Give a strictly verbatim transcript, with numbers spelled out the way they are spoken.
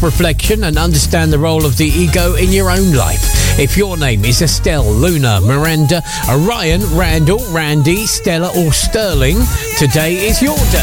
self-reflection and understand the role of the ego in your own life. If your name is Estelle, Luna, Miranda, Orion, Randall, Randy, Stella or Sterling, today is your day.